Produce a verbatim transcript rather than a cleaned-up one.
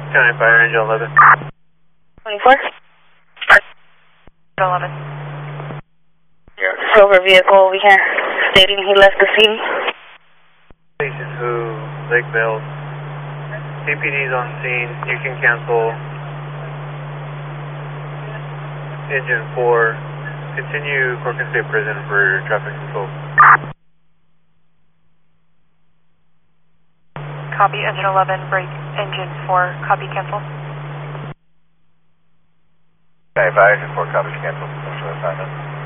County Fire, Angel eleven. twenty-four? eleven. Yeah. Silver vehicle, we have stating he left the scene. Station who, Lake Mills. C P D's on scene, you can cancel. Engine four, continue Corcoran State Prison for traffic control. Copy, engine eleven, break, engine four, copy, cancel. Okay, Fire, engine four, copy, cancel, potential assignment.